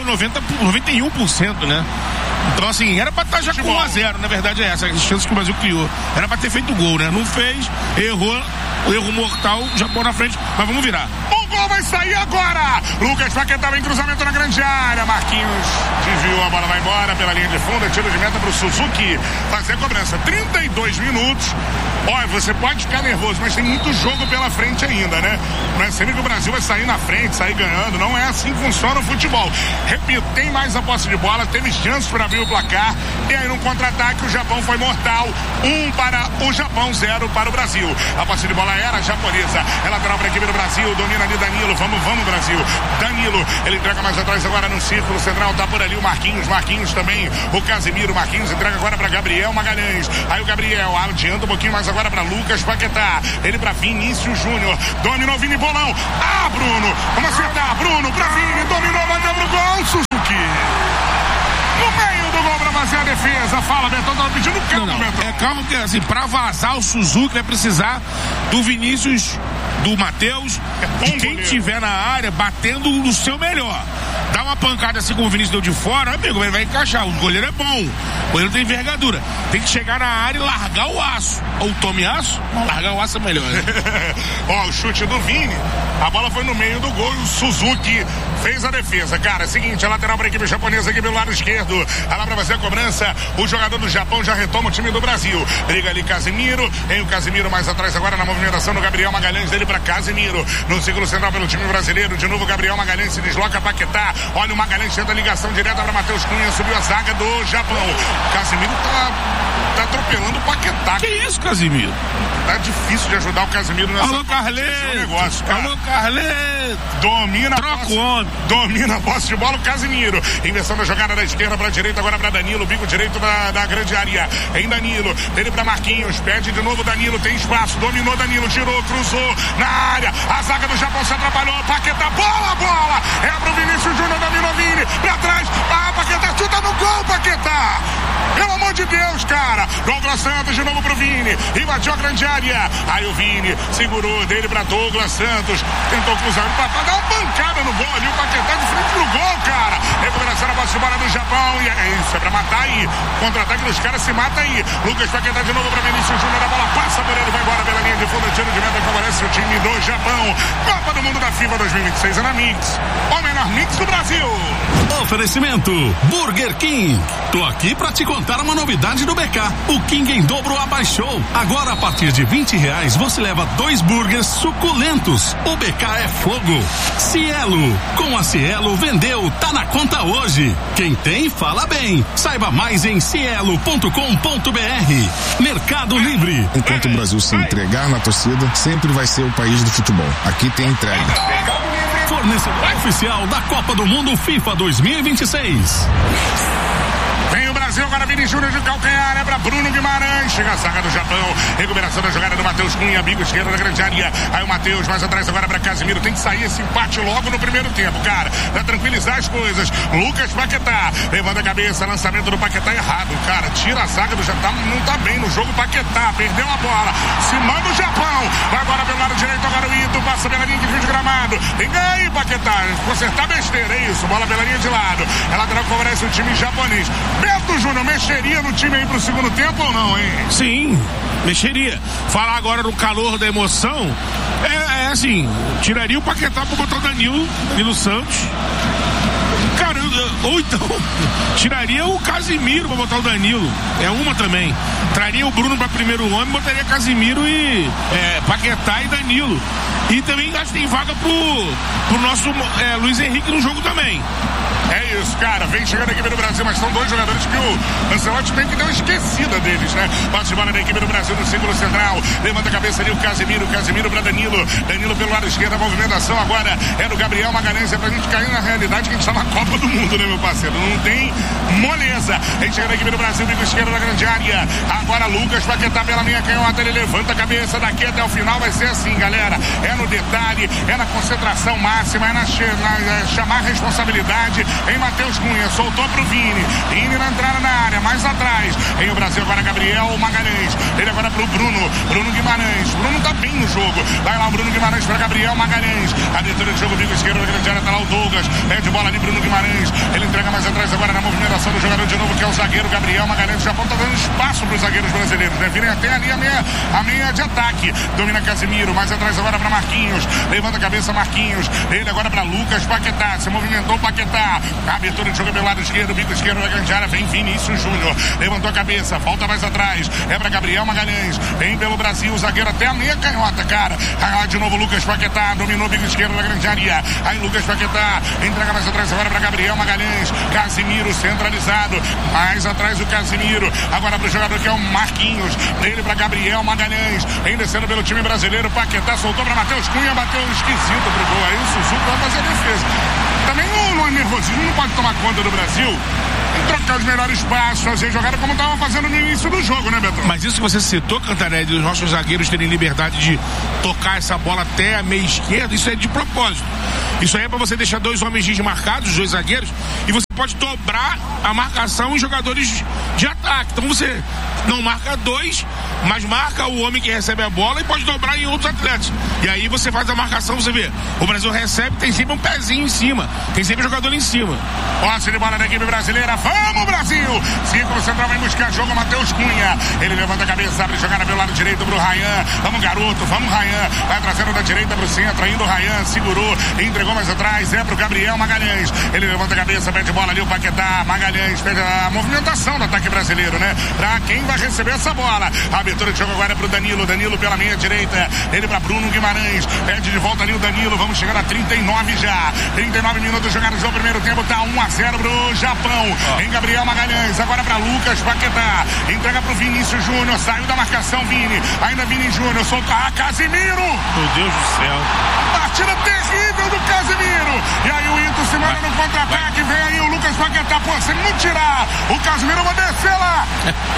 91%, né? Então, assim, era pra estar já com 1-0, na verdade é essa, as chances que o Brasil criou. Era pra ter feito gol, né? Não fez, errou, erro mortal, Japão na frente, mas vamos virar. O gol vai sair agora! Lucas Paquetá vem cruzamento na grande área, Marquinhos desviou, a bola vai embora pela linha de fundo, tiro de meta pro Suzuki fazer a cobrança. 32 minutos. Olha, você pode ficar nervoso, mas tem muito jogo pela frente ainda, né? Não é sempre que o Brasil vai sair na frente, sair ganhando, não é assim que funciona o futebol. Repito, tem mais a posse de bola, teve chances para abrir o placar, e aí no contra-ataque o Japão foi mortal, 1 para o Japão, 0 para o Brasil. A posse de bola era japonesa, é lateral para a equipe do Brasil, domina ali Danilo, vamos Brasil. Danilo, ele entrega mais atrás agora no círculo central, tá por ali o Marquinhos também, o Casemiro, Marquinhos entrega agora para Gabriel Magalhães, aí o Gabriel adianta um pouquinho mais agora para Lucas Paquetá, ele para Vinícius Júnior, dominou Vini Bolão, Bruno, vamos acertar, Bruno para Vini, dominou, bateu pro gol, defesa. Fala, Betão, tava pedindo calma, Betão. É calma, porque assim, pra vazar o Suzuki vai precisar do Vinícius, do Matheus, de quem tiver na área batendo no seu melhor. Dá uma pancada assim como o Vinícius deu de fora, amigo, ele vai encaixar. O goleiro é bom, o goleiro tem envergadura. Tem que chegar na área e largar o aço. Ou tome aço, largar o aço é melhor, né? Ó, o chute do Vini, a bola foi no meio do gol e o Suzuki fez a defesa. Cara, é o seguinte, a lateral para a equipe japonesa aqui pelo lado esquerdo. Lá para fazer a cobrança, o jogador do Japão já retoma o time do Brasil. Briga ali Casimiro, tem o Casimiro mais atrás agora na movimentação do Gabriel Magalhães, dele para Casimiro. No círculo central pelo time brasileiro, de novo Gabriel Magalhães se desloca Paquetá. Olha o Magalhães tenta a ligação direta para Matheus Cunha, subiu a zaga do Japão. Casimiro tá atropelando o Paquetá. Que isso, Casimiro? Tá difícil de ajudar o Casimiro nessa Alô, Carleto. Alô, Carleto. Domina a posse de bola o Casimiro. Inversão da jogada da esquerda para a direita, agora para Danilo. Bico direito da grande área. Em Danilo. Dele para Marquinhos. Pede de novo Danilo. Tem espaço. Dominou Danilo. Tirou. Cruzou na área. A zaga do Japão se atrapalhou. Paquetá. Bola. É pro Vinícius Júnior. Dominou Vini. Pra trás. Paquetá. Chuta no gol, Paquetá. Pelo amor de Deus, cara. Douglas Santos de novo pro Vini. Invadiu a grande área. Aí o Vini segurou dele pra Douglas Santos. Tentou cruzar pra dar uma pancada no gol ali. O Paquetá de frente pro gol, cara. Recuperação na bola de bola do Japão. E é isso, é pra matar aí. Contra-ataque dos caras se mata aí. Lucas Paquetá de novo pra Vinícius Júnior. A bola passa por ele, vai embora pela linha de fundo. Tiro de meta favorece o time do Japão. Copa do Mundo da FIFA 2026 é na Mix. O menor Mix do Brasil. Oferecimento Burger King. Tô aqui pra te contar uma novidade do BK. O King em dobro abaixou. Agora a partir de R$20 você leva 2 burgers suculentos. O BK é fogo. Cielo. Com a Cielo vendeu, tá na conta hoje. Quem tem, fala bem. Saiba mais em cielo.com.br. Mercado Livre. Enquanto o Brasil se entregar na torcida, sempre vai ser o país do futebol. Aqui tem entrega. Fornecedor oficial da Copa do Mundo FIFA 2026. Vem o Brasil, agora Vini Júnior de calcanhar, é pra Bruno Guimarães, chega a zaga do Japão, recuperação da jogada do Matheus Cunha, bico esquerdo da grande área, aí o Matheus mais atrás agora pra Casimiro, tem que sair esse empate logo no primeiro tempo, cara, pra tranquilizar as coisas. Lucas Paquetá, levanta a cabeça, lançamento do Paquetá errado, cara, tira a zaga do Japão, não tá bem no jogo, Paquetá, perdeu a bola, se manda o Japão, vai agora pelo lado direito, agora o Ito, passa pela linha de fio de gramado, tem ganho aí, Paquetá, consertar besteira, é isso, bola pela linha de lado, é lateral que favorece o time japonês. Beto Júnior, mexeria no time aí pro segundo tempo ou não, hein? Sim, mexeria. Falar agora no calor da emoção, é assim, tiraria o Paquetá pra botar o Danilo Santos. Cara, ou então, tiraria o Casimiro pra botar o Danilo. É uma também. Traria o Bruno pra primeiro homem, botaria Casimiro e Paquetá e Danilo. E também acho que tem vaga pro nosso Luiz Henrique no jogo também. É isso, cara, vem chegando a equipe do Brasil, mas são 2 jogadores que o Ancelotti tem que dar uma esquecida deles, né? Bate bola da equipe do Brasil no círculo central, levanta a cabeça ali o Casimiro pra Danilo pelo lado esquerdo, a movimentação agora é do Gabriel Magalhães, é pra gente cair na realidade que a gente tá na Copa do Mundo, né, meu parceiro? Não tem moleza. Vem chegando a equipe do Brasil, bico esquerdo da grande área, agora Lucas Paquetá pela linha canhota, ele levanta a cabeça daqui até o final, vai ser assim, galera, é no detalhe, é na concentração máxima, é na chamar responsabilidade. Em Matheus Cunha, soltou pro Vini na entrada na área, mais atrás, em o Brasil agora Gabriel Magalhães, ele agora pro Bruno Guimarães, Bruno tá bem no jogo, vai lá o Bruno Guimarães para Gabriel Magalhães, abertura de jogo, bico esquerdo da grande área, tá lá o Douglas, pede bola ali Bruno Guimarães, ele entrega mais atrás agora na movimentação do jogador de novo, que é o zagueiro Gabriel Magalhães. O Japão tá dando espaço pros zagueiros brasileiros, né? Virem até ali a meia de ataque, domina Casimiro, mais atrás agora para Marquinhos, levanta a cabeça Marquinhos, ele agora para Lucas Paquetá, se movimentou Paquetá, abertura de jogo pelo lado esquerdo, bico esquerdo da grande área, vem Vinícius Júnior, levantou a cabeça, volta mais atrás, é pra Gabriel Magalhães, vem pelo Brasil, o zagueiro até a meia canhota, cara, aí de novo Lucas Paquetá, dominou o bico esquerdo da grande área, aí Lucas Paquetá, entrega mais atrás agora pra Gabriel Magalhães, Casimiro centralizado, mais atrás o Casimiro, agora pro jogador que é o Marquinhos, dele pra Gabriel Magalhães, vem descendo pelo time brasileiro, Paquetá soltou pra Matheus Cunha, bateu esquisito pro gol, aí o Suzuki vai fazer a defesa. Também o nervosismo não pode tomar conta do Brasil. Tem que trocar os melhores passos, fazer jogada como estava fazendo no início do jogo, né, Betão? Mas isso que você citou, Cantarelli, dos nossos zagueiros terem liberdade de tocar essa bola até a meia esquerda, isso é de propósito. Isso aí é para você deixar 2 homens desmarcados, 2 zagueiros, e você pode dobrar a marcação em jogadores de ataque. Então você não marca 2, mas marca o homem que recebe a bola e pode dobrar em outros atletas. E aí você faz a marcação, você vê, o Brasil recebe, tem sempre um pezinho em cima, tem sempre jogador em cima. Posse de bola da equipe brasileira, vamos Brasil! Círculo central vai buscar jogo, Matheus Cunha, ele levanta a cabeça, abre jogada pelo lado direito pro Ryan, vamos garoto, vamos Ryan, vai trazendo da direita pro centro, indo o Ryan, segurou, entregou mais atrás, é pro Gabriel Magalhães, ele levanta a cabeça, pede bola ali o Paquetá, Magalhães, pede a movimentação do ataque brasileiro, né? Pra quem vai receber essa bola, a abertura de jogo agora é pro Danilo pela meia direita, ele pra Bruno Guimarães, pede de volta ali o Danilo, vamos chegar a 39 já, 39 minutos jogados no primeiro tempo, tá 1-0 pro Japão, em Gabriel Magalhães, agora pra Lucas Paquetá, entrega pro Vinícius Júnior, saiu da marcação Vini, ainda Vini Júnior, solta a Casimiro, meu Deus do céu, partida terrível do Casimiro, e aí o Ito se manda no contra-ataque, vem aí o Lucas Paquetá, pô, se não tirar o Casimiro, eu vou descer lá,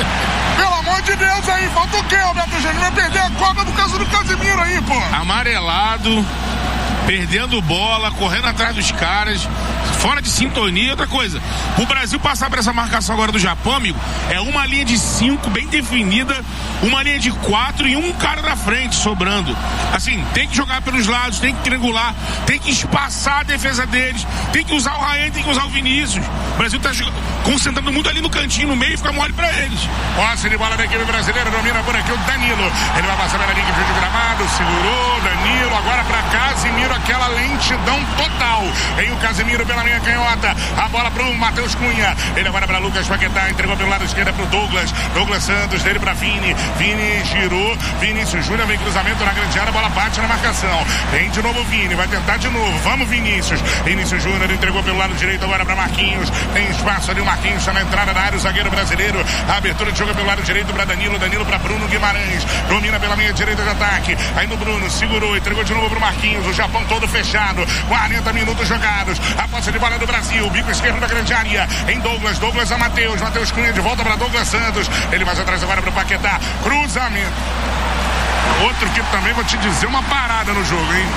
pelo amor de Deus aí, falta o quê, Alberto Júnior? Vai perder a Copa do caso do Casimiro aí, pô. Amarelado, perdendo bola, correndo atrás dos caras, fora de sintonia. Outra coisa, o Brasil passar por essa marcação agora do Japão, amigo, é uma linha de 5 bem definida, uma linha de 4 e um cara na frente sobrando. Assim, tem que jogar pelos lados, tem que triangular, tem que espaçar a defesa deles, tem que usar o Ryan, tem que usar o Vinícius. O Brasil tá concentrando muito ali no cantinho, no meio, e fica mole pra eles. Posse de bola da equipe brasileira, domina por aqui o Danilo, ele vai passar pela linha de gramado, segurou, Danilo, agora pra Casimiro, aquela lentidão total, em o Casimiro pela linha canhota, a bola pro Matheus Cunha, ele agora pra Lucas Paquetá, entregou pelo lado esquerdo pro Douglas Santos, dele pra Vini girou, Vinícius Júnior, vem cruzamento na grande área, a bola bate na marcação, vem de novo Vini, vai tentar de novo, vamos Vinícius Júnior, entregou pelo lado direito agora pra Marquinhos, tem espaço ali, o Marquinhos está na entrada da área, o zagueiro brasileiro, a abertura de jogo pelo lado direito pra Danilo pra Bruno Guimarães, domina pela meia direita de ataque, aí no Bruno, segurou, entregou de novo pro Marquinhos, o Japão todo fechado, 40 minutos jogados, a posse de bola do Brasil, bico esquerdo da grande área, em Douglas a Matheus Cunha de volta para Douglas Santos, ele vai atrás agora para o Paquetá, cruzamento, outro que também vou te dizer uma parada no jogo, hein?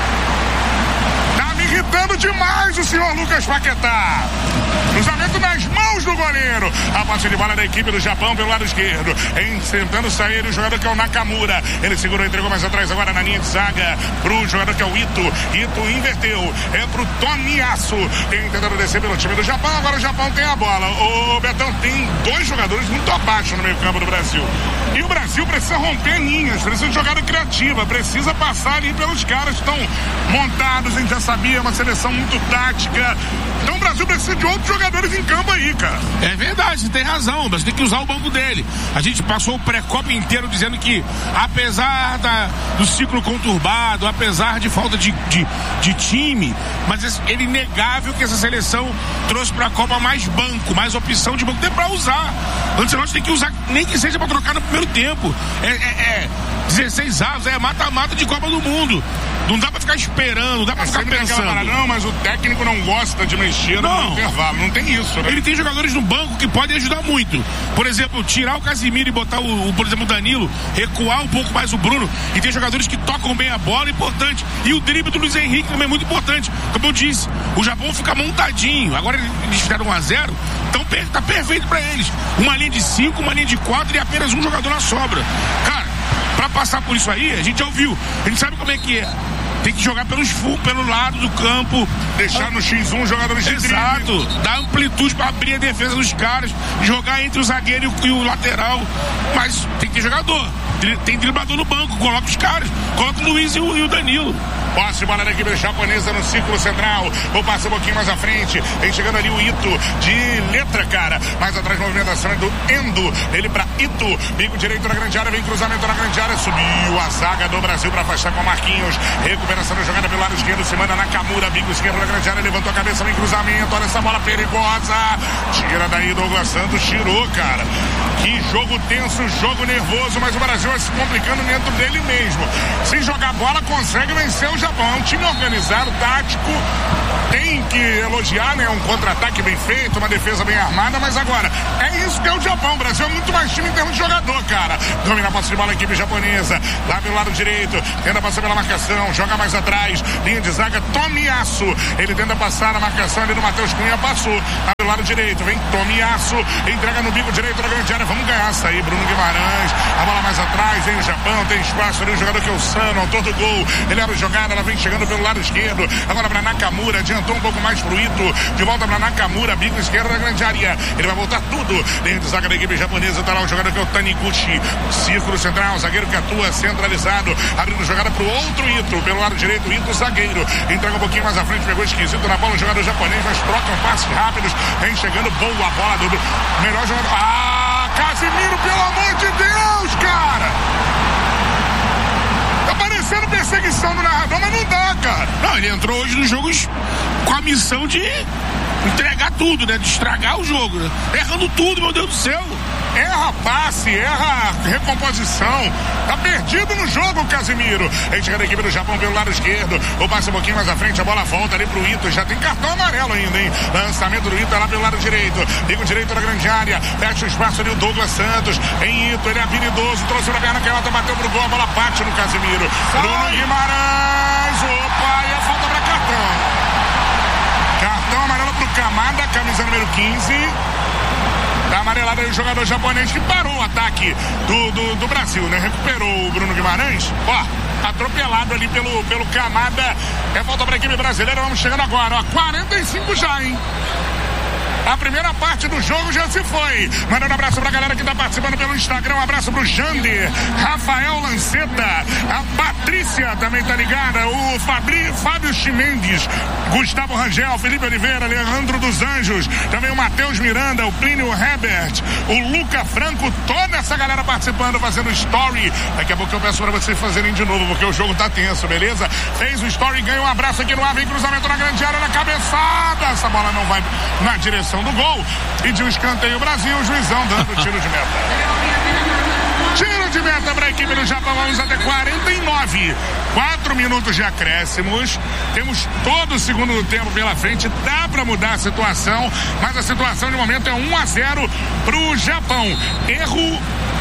Tá me irritando demais o senhor Lucas Paquetá, cruzamento nas mãos do goleiro, a posse de bola da equipe do Japão pelo lado esquerdo, tentando sair o jogador que é o Nakamura, ele segurou, entregou mais atrás agora na linha de zaga pro jogador que é o Ito inverteu, é pro Tomiyasu, tentando descer pelo time do Japão, agora o Japão tem a bola, o Betão tem 2 jogadores muito abaixo no meio campo do Brasil, e o Brasil precisa romper linhas, precisa de jogada criativa, precisa passar ali pelos caras que estão montados, a gente já sabia, uma seleção muito tática, então o Brasil precisa de outros jogadores em campo aí, cara. É verdade, você tem razão, mas tem que usar o banco dele. A gente passou o pré-copa inteiro dizendo que, apesar do ciclo conturbado, apesar de falta de time, mas é inegável que essa seleção trouxe pra Copa mais banco, mais opção de banco, tem pra usar. Antes nós tem que usar, nem que seja pra trocar no primeiro tempo. 16 avos, é mata-mata de Copa do Mundo. Não dá pra ficar esperando, não dá pra ficar pensando. Não, mas o técnico não gosta de mexer no intervalo, não tem isso, né? Ele tem jogadores no banco que podem ajudar muito. Por exemplo, tirar o Casimiro e botar por exemplo, o Danilo, recuar um pouco mais o Bruno, e tem jogadores que tocam bem a bola, é importante. E o drible do Luiz Henrique também é muito importante. Como eu disse, o Japão fica montadinho. Agora eles fizeram 1-0, então tá perfeito pra eles. Uma linha de 5, uma linha de 4 e apenas um jogador na sobra. Cara, pra passar por isso aí, a gente já ouviu. A gente sabe como é que é. Tem que jogar pelo lado do campo, deixar no X1 jogadores de drible. Exato, dar amplitude para abrir a defesa dos caras, jogar entre o zagueiro e o lateral, mas tem que ter jogador, tem driblador no banco, coloca os caras, coloca o Luiz e o Danilo. Posse, bola da equipe japonesa no círculo central, vou passar um pouquinho mais à frente, vem chegando ali o Ito, de letra, cara, mais atrás movimentação é do Endo, ele pra Ito, bico direito na grande área, vem cruzamento na grande área, subiu a zaga do Brasil para afastar com Marquinhos, recuperação da jogada pelo lado esquerdo, se manda Nakamura, bico esquerdo na grande área, levantou a cabeça, vem cruzamento, olha essa bola perigosa, tira daí Douglas Santos, tirou, cara, que jogo tenso, jogo nervoso, mas o Brasil vai se complicando dentro dele mesmo, se jogar bola consegue vencer o Japão, é um time organizado, tático, tem que elogiar, né, um contra-ataque bem feito, uma defesa bem armada, mas agora, é isso que é o Japão, o Brasil é muito mais time em termos de jogador, cara, domina a posse de bola a equipe japonesa, lá pelo lado direito, tenta passar pela marcação, joga jogar mais atrás. Linha de zaga, Tomiasso. Ele tenta passar a marcação ali no Matheus Cunha, passou. Pelo lado direito, vem Tomiasso, entrega no bico direito da grande área. Vamos ganhar essa aí, Bruno Guimarães. A bola mais atrás, vem o Japão, tem espaço ali, o jogador que é o Sano, autor do gol. Ele era o jogada, ela vem chegando pelo lado esquerdo. Agora para Nakamura, adiantou um pouco mais pro Ito. De volta para Nakamura, bico esquerdo da grande área. Ele vai voltar tudo. Linha de zaga da equipe japonesa, tá lá o jogador que é o Taniguchi. Círculo central, zagueiro que atua centralizado. Abrindo jogada pro outro Ito. Pelo lado direito, Ito, zagueiro. Entrega um pouquinho mais à frente, pegou esquisito na bola o jogador japonês, mas trocam passes rápidos. Vem chegando, boa a bola do melhor jogador. Ah, Casimiro, pelo amor de Deus, cara! Tá parecendo perseguição do narrador, mas não dá, cara. Não, ele entrou hoje nos jogos com a missão de entregar tudo, né? De estragar o jogo, né? Errando tudo, meu Deus do céu. Erra passe, erra recomposição. Tá perdido no jogo, Casimiro. Aí chega a equipe do Japão pelo lado esquerdo. Ou passa um pouquinho mais à frente, a bola volta ali pro Ito. Já tem cartão amarelo ainda, hein? Lançamento do Ito lá pelo lado direito. Bico direito da grande área. Fecha o espaço ali o Douglas Santos. Em Ito, ele é habilidoso. Trouxe pra perna canhota, bateu pro gol. A bola bate no Casimiro. Bruno Guimarães. Opa, e a falta pra cartão. Cartão amarelo pro Kamada, camisa número 15. Tá amarelado aí o jogador japonês que parou o ataque do Brasil, né? Recuperou o Bruno Guimarães. Ó, atropelado ali pelo Kamada. É falta pra equipe brasileira. Vamos chegando agora, ó. 45 já, hein? A primeira parte do jogo já se foi. Mandando um abraço pra galera que tá participando pelo Instagram. Um abraço pro Jander, Rafael Lanceta, a Patrícia também tá ligada, o Fábio Chimendes, Gustavo Rangel, Felipe Oliveira, Leandro dos Anjos, também o Matheus Miranda, o Plínio Herbert, o Luca Franco, toda essa galera participando, fazendo story. Daqui a pouco eu peço pra vocês fazerem de novo, porque o jogo tá tenso, beleza? Fez o story, ganha um abraço aqui no ar, vem cruzamento na grande área, na cabeçada. Essa bola não vai na direção do gol, e de um escanteio Brasil, o juizão dando tiro de meta. Tiro de meta para a equipe do Japão. Vamos até 49. 4 minutos de acréscimos. Temos todo o segundo tempo pela frente. Dá para mudar a situação, mas a situação de momento é 1-0 pro Japão. Erro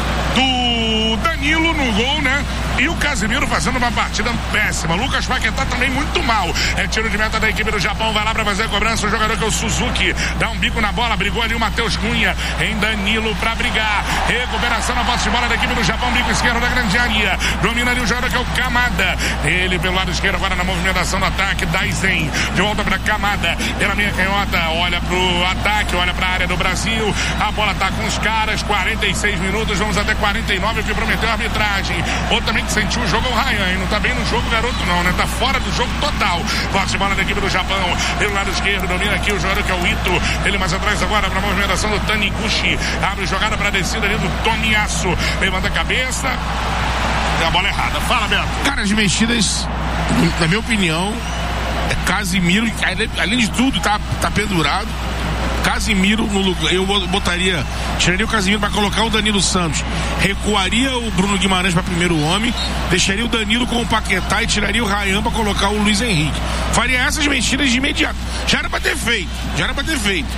do Danilo no gol, né? E o Casimiro fazendo uma partida péssima. Lucas Paquetá também muito mal. É tiro de meta da equipe do Japão. Vai lá pra fazer a cobrança. O jogador que é o Suzuki. Dá um bico na bola. Brigou ali o Matheus Cunha. Em Danilo pra brigar. Recuperação na posse de bola da equipe do Japão. Bico esquerdo da grande área. Domina ali o jogador que é o Kamada. Ele pelo lado esquerdo agora na movimentação do ataque. Daisen. De volta pra Kamada. Pela minha canhota. Olha pro ataque. Olha pra área do Brasil. A bola tá com os caras. 46 minutos. Vamos até 49. O que prometeu a arbitragem. Outro também que sentiu o jogo é o Ryan, hein? Não tá bem no jogo, garoto, não, né? Tá fora do jogo total. Posse de bola da equipe do Japão. Pelo lado esquerdo, domina aqui o jogador que é o Ito. Ele mais atrás agora pra movimentação do Taniguchi. Abre jogada pra descida ali do Tomiasso. Levanta a cabeça. E a bola errada. Fala, Beto. Cara, as mexidas, na minha opinião, é Casimiro, além de tudo, tá pendurado. Casimiro no lugar, eu botaria, tiraria o Casimiro para colocar o Danilo Santos, recuaria o Bruno Guimarães para primeiro homem, deixaria o Danilo com o Paquetá e tiraria o Ryan para colocar o Luiz Henrique. Faria essas mexidas de imediato. Já era para ter feito.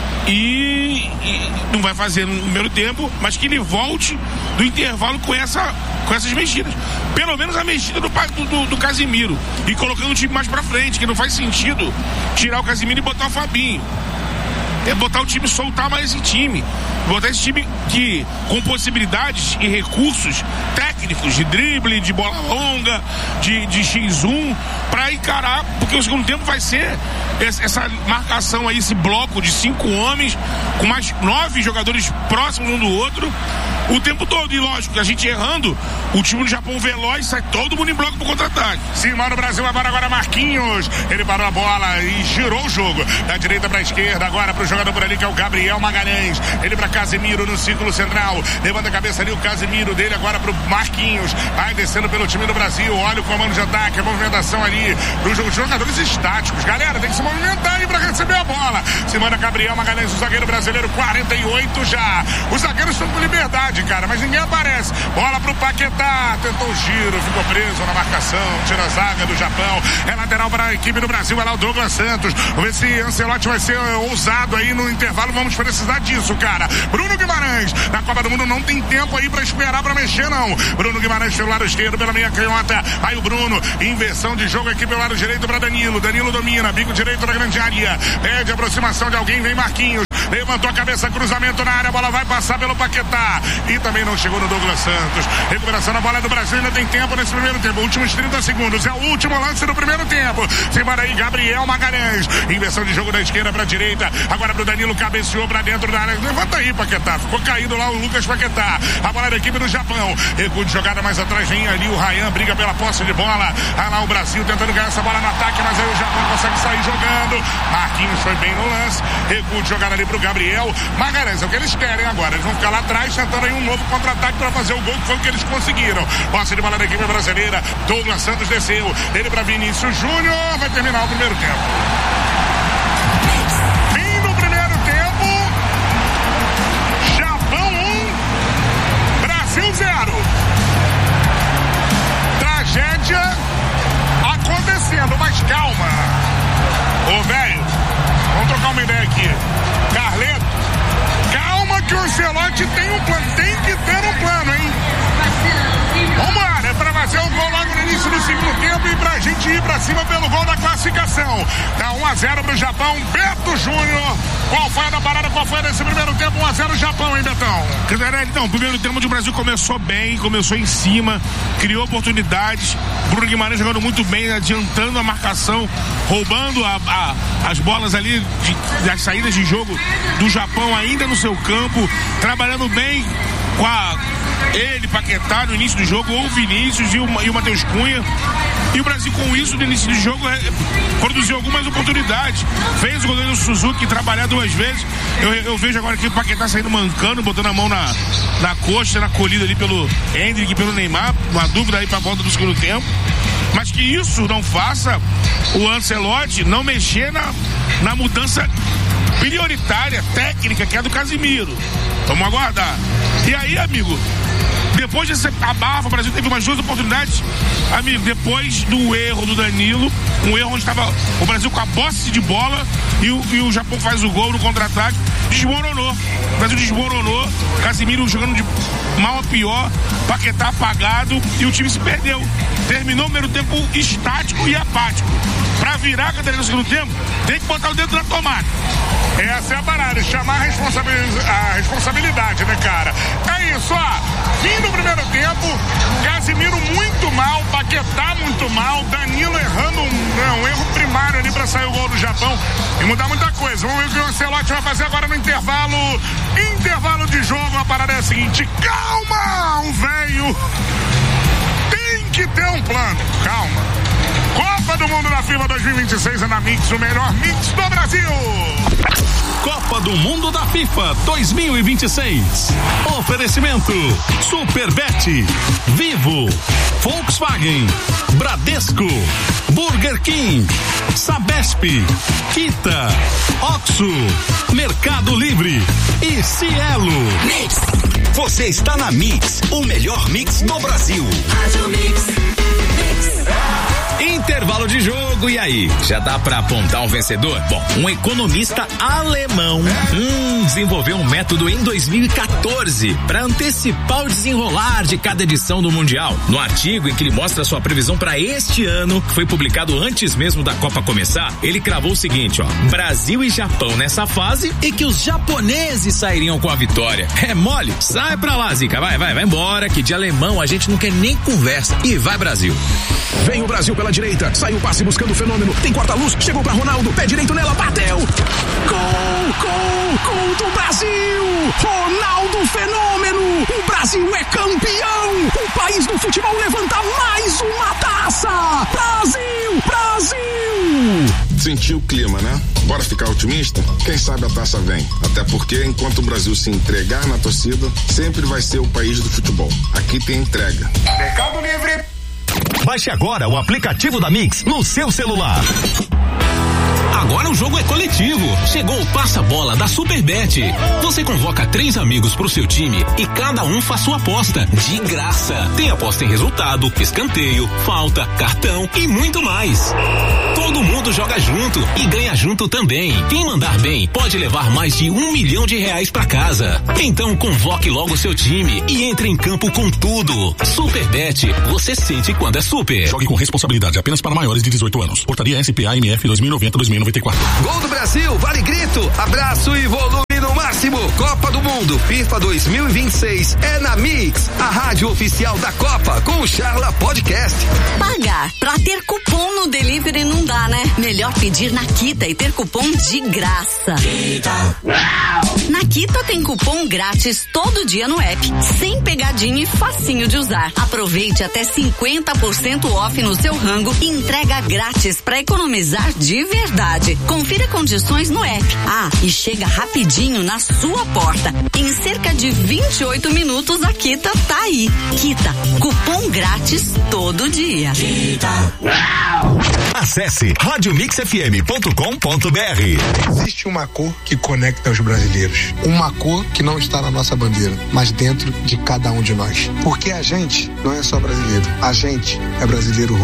E não vai fazer no primeiro tempo, mas que ele volte do intervalo com essas mexidas. Pelo menos a mexida do Casimiro. E colocando o time mais pra frente, que não faz sentido tirar o Casimiro e botar o Fabinho. É botar o time, soltar mais esse time. Botar esse time que, com possibilidades e recursos técnicos, de drible, de bola longa, de X1, pra encarar, porque o segundo tempo vai ser essa marcação aí, esse bloco de 5 homens, com mais 9 jogadores próximos um do outro, o tempo todo. E lógico, a gente errando, o time do Japão veloz, sai todo mundo em bloco pro contra-ataque. Cima do Brasil, agora Marquinhos. Ele parou a bola e girou o jogo. Da direita pra esquerda, agora pro jogador por ali que é o Gabriel Magalhães. Ele pra Casimiro no círculo central. Levanta a cabeça ali o Casimiro dele agora pro Marquinhos. Vai descendo pelo time do Brasil. Olha o comando de ataque, a movimentação ali dos jogadores estáticos. Galera, tem que se movimentar aí pra receber a bola. Se manda Gabriel Magalhães, o zagueiro brasileiro, 48 já. Os zagueiros estão com liberdade. velocidade, cara, mas ninguém aparece. Bola pro Paquetá, tentou o giro, ficou preso na marcação, tira a zaga do Japão. É lateral para a equipe do Brasil, vai lá o Douglas Santos. Vamos ver se Ancelotti vai ser ousado aí no intervalo, vamos precisar disso, cara. Bruno Guimarães, na Copa do Mundo não tem tempo aí pra esperar pra mexer, não. Bruno Guimarães pelo lado esquerdo, pela meia canhota. Aí o Bruno, inversão de jogo aqui pelo lado direito pra Danilo. Danilo domina, bico direito da grande área. Pede aproximação de alguém, vem Marquinhos. Levantou a cabeça, cruzamento na área, a bola vai passar pelo Paquetá. E também não chegou no Douglas Santos. Recuperação da bola do Brasil, ainda tem tempo nesse primeiro tempo. Últimos 30 segundos, é o último lance do primeiro tempo. Simbora aí, Gabriel Magalhães. Inversão de jogo da esquerda pra direita. Agora pro Danilo, cabeceou pra dentro da área. Levanta aí, Paquetá. Ficou caído lá o Lucas Paquetá. A bola da equipe do Japão. Recuo de jogada mais atrás, vem ali o Ryan, briga pela posse de bola. Aí lá o Brasil tentando ganhar essa bola no ataque, mas aí o Japão consegue sair jogando. Marquinhos foi bem no lance. Recuo de jogada ali pro Gabriel Magalhães, é o que eles querem agora. Eles vão ficar lá atrás tentando aí um novo contra-ataque para fazer o gol, que foi o que eles conseguiram. Posse de bola da equipe brasileira. Douglas Santos desceu. Ele para Vinícius Júnior. Vai terminar o primeiro tempo. Fim do primeiro tempo. Japão 1, Brasil 0. Tragédia acontecendo, mas calma. Ô, velho, vamos trocar uma ideia aqui. Carleto, calma que o Ancelotti tem um plano, tem que ter um plano, hein? Vambora, é pra fazer o gol logo no início do segundo tempo e pra gente ir pra cima pelo gol da classificação. Tá 1-0 pro Japão, Beto Júnior. Qual foi a da parada, qual foi nesse primeiro tempo? 1-0 Japão, hein, Betão? Então, o primeiro tempo o Brasil começou bem, começou em cima, criou oportunidades. Bruno Guimarães jogando muito bem, adiantando a marcação, roubando as bolas ali das saídas de jogo do Japão ainda no seu campo, trabalhando bem com ele, Paquetá, no início do jogo, ou o Vinícius e o Matheus Cunha. E o Brasil, com isso, no início do jogo, produziu algumas oportunidades. Fez o goleiro Suzuki trabalhar 2 vezes. Eu vejo agora aqui o Paquetá saindo mancando, botando a mão na coxa, na colhida ali pelo Hendrick e pelo Neymar. Uma dúvida aí pra volta do segundo tempo. Mas que isso não faça o Ancelotti não mexer na mudança prioritária, técnica, que é a do Casimiro. Vamos aguardar. E aí, amigo, depois dessa abafa, o Brasil teve umas 2 oportunidades, amigo, depois do erro do Danilo, um erro onde estava o Brasil com a posse de bola e o Japão faz o gol no contra-ataque, desmoronou. O Brasil desmoronou, Casimiro jogando de mal a pior, Paquetá apagado e o time se perdeu. Terminou o primeiro tempo estático e apático. Pra virar a cadeira no segundo tempo, tem que botar o dedo na tomada. Essa é a parada, chamar a responsabilidade, né, cara? É isso, ó. Fim do primeiro tempo, Casimiro muito mal, Paquetá muito mal, Danilo errando um erro primário ali pra sair o gol do Japão e mudar muita coisa. Vamos ver o que o Ancelotti vai fazer agora no intervalo. Intervalo de jogo, a parada é a seguinte: calma, um velho. Tem que ter um plano, calma. Copa do Mundo da FIFA 2026 é na Mix, o melhor mix do Brasil. Copa do Mundo da FIFA 2026. Oferecimento Superbet, Vivo, Volkswagen, Bradesco, Burger King, Sabesp, Kita, Oxo, Mercado Livre e Cielo. Mix. Você está na Mix, o melhor mix do Brasil. Intervalo de jogo, e aí? Já dá pra apontar um vencedor? Bom, um economista alemão desenvolveu um método em 2014 para antecipar o desenrolar de cada edição do Mundial. No artigo em que ele mostra sua previsão para este ano, que foi publicado antes mesmo da Copa começar, ele cravou o seguinte, ó: Brasil e Japão nessa fase e que os japoneses sairiam com a vitória. É mole? Sai pra lá, Zica, vai embora, que de alemão a gente não quer nem conversa. E vai, Brasil. Vem o Brasil pela direita, sai o passe buscando o fenômeno, tem corta-luz, chegou pra Ronaldo, pé direito nela, bateu! Gol do Brasil! Ronaldo Fenômeno! O Brasil é campeão! O país do futebol levanta mais uma taça! Brasil! Sentiu o clima, né? Bora ficar otimista? Quem sabe a taça vem. Até porque enquanto o Brasil se entregar na torcida, sempre vai ser o país do futebol. Aqui tem entrega. Mercado Livre. Baixe agora o aplicativo da Mix no seu celular. Agora o jogo é coletivo. Chegou o passa-bola da Superbet. Você convoca 3 amigos pro seu time e cada um faz sua aposta de graça. Tem aposta em resultado, escanteio, falta, cartão e muito mais. Todo mundo joga junto e ganha junto também. Quem mandar bem pode levar mais de R$1 milhão pra casa. Então convoque logo seu time e entre em campo com tudo. Superbet, você sente quando é super. Jogue com responsabilidade apenas para maiores de 18 anos. Portaria SPA-MF 2090-2094. Gol do Brasil, vale grito, abraço e volume no máximo. Copa do Mundo, FIFA 2026 é na Mix, a rádio oficial da Copa com o Charla Podcast. Pagar pra ter cupom no delivery não dá, né? Melhor pedir na Kita e ter cupom de graça. Na Kita tem cupom grátis todo dia no app, sem pegadinha e facinho de usar. Aproveite até 50% off no seu rango e entrega grátis pra economizar de verdade. Confira condições no app. Ah, e chega rapidinho na sua porta. Em cerca de 28 minutos a Kita tá aí. Kita, cupom grátis todo dia. Acesse radiomixfm.com.br. Existe uma cor que conecta os brasileiros. Uma cor que não está na nossa bandeira, mas dentro de cada um de nós. Porque a gente não é só brasileiro. A gente é brasileiro